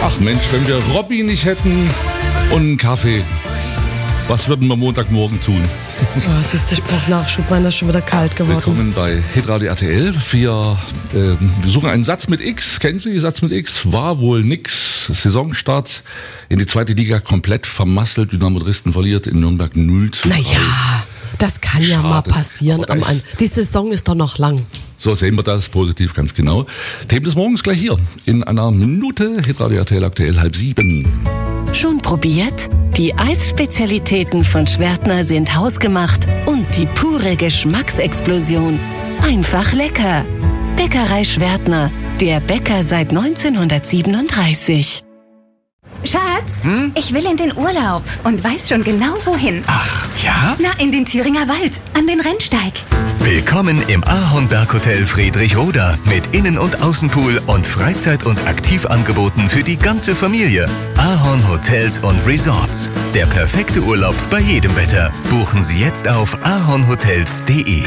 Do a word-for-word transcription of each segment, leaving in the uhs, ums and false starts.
Ach Mensch, wenn wir Robby nicht hätten und einen Kaffee, was würden wir Montagmorgen tun? Oh, siehst du, ich brauche Nachschub, meiner ist schon wieder kalt geworden. Willkommen bei Hitradio R T L. Wir, äh, wir suchen einen Satz mit X. Kennen Sie Satz mit X? War wohl nix. Saisonstart in die zweite Liga komplett vermasselt. Dynamo Dresden verliert in Nürnberg null zu drei. Naja, das kann ja Schade. mal passieren. Am An- Die Saison ist doch noch lang. So sehen wir das positiv, ganz genau. Themen des Morgens gleich hier in einer Minute. Hitradio R T L aktuell halb sieben. Schon probiert? Die Eisspezialitäten von Schwertner sind hausgemacht und die pure Geschmacksexplosion. Einfach lecker. Bäckerei Schwertner, der Bäcker seit neunzehnhundertsiebenunddreißig. Schatz, hm? Ich will in den Urlaub und weiß schon genau wohin. Ach, ja? Na, in den Thüringer Wald, an den Rennsteig. Willkommen im Ahornberg-Hotel Friedrichroda mit Innen- und Außenpool und Freizeit- und Aktivangeboten für die ganze Familie. Ahorn Hotels und Resorts. Der perfekte Urlaub bei jedem Wetter. Buchen Sie jetzt auf ahornhotels punkt de.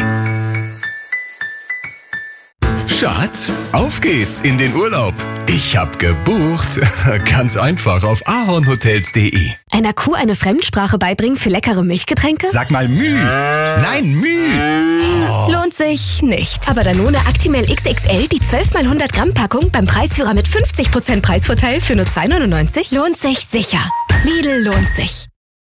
Schatz, auf geht's in den Urlaub. Ich hab gebucht. Ganz einfach auf ahornhotels punkt de. Einer Kuh eine Fremdsprache beibringen für leckere Milchgetränke? Sag mal Müh. Nein, Müh. Oh. Lohnt sich nicht. Aber Danone Actimel X X L, die zwölf mal hundert Gramm Packung beim Preisführer mit fünfzig Prozent Preisvorteil für nur zwei neunundneunzig, lohnt sich sicher. Lidl lohnt sich.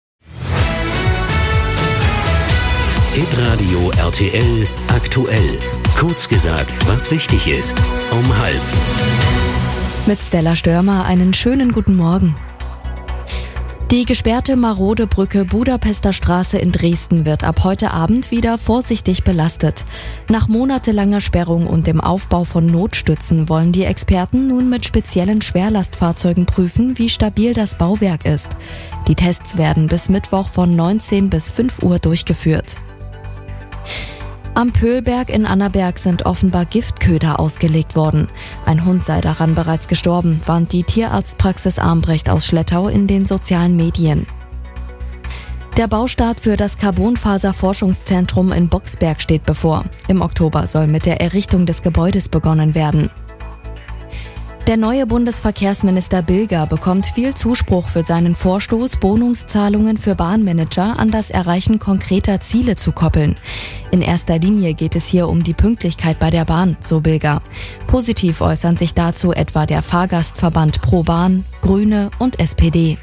Hitradio R T L aktuell. Kurz gesagt, was wichtig ist. Um halb. Mit Stella Störmer einen schönen guten Morgen. Die gesperrte marode Brücke Budapester Straße in Dresden wird ab heute Abend wieder vorsichtig belastet. Nach monatelanger Sperrung und dem Aufbau von Notstützen wollen die Experten nun mit speziellen Schwerlastfahrzeugen prüfen, wie stabil das Bauwerk ist. Die Tests werden bis Mittwoch von neunzehn bis fünf Uhr durchgeführt. Am Pöhlberg in Annaberg sind offenbar Giftköder ausgelegt worden. Ein Hund sei daran bereits gestorben, warnt die Tierarztpraxis Armbrecht aus Schlettau in den sozialen Medien. Der Baustart für das Carbonfaser-Forschungszentrum in Boxberg steht bevor. Im Oktober soll mit der Errichtung des Gebäudes begonnen werden. Der neue Bundesverkehrsminister Bilger bekommt viel Zuspruch für seinen Vorstoß, Bonuszahlungen für Bahnmanager an das Erreichen konkreter Ziele zu koppeln. In erster Linie geht es hier um die Pünktlichkeit bei der Bahn, so Bilger. Positiv äußern sich dazu etwa der Fahrgastverband Pro Bahn, Grüne und S P D.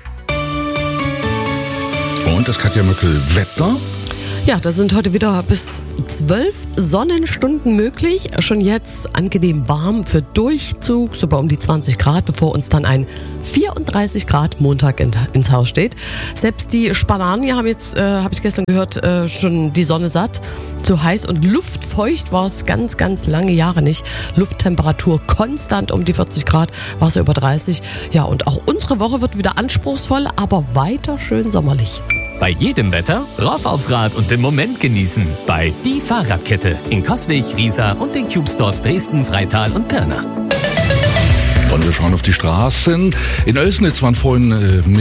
Und das Katja Möckel, Wetter? Ja, da sind heute wieder bis zwölf Sonnenstunden möglich. Schon jetzt angenehm warm für Durchzug, so bei um die zwanzig Grad, bevor uns dann ein vierunddreißig Grad Montag in, ins Haus steht. Selbst die Spanier haben jetzt, äh, habe ich gestern gehört, äh, schon die Sonne satt. Zu heiß und luftfeucht war es ganz, ganz lange Jahre nicht. Lufttemperatur konstant um die vierzig Grad, Wasser über dreißig. Ja, und auch unsere Woche wird wieder anspruchsvoll, aber weiter schön sommerlich. Bei jedem Wetter rauf aufs Rad und den Moment genießen. Bei Die Fahrradkette in Coswig, Riesa und den Cube Stores Dresden, Freital und Pirna. Und wir schauen auf die Straßen. In Oelsnitz waren vorhin äh,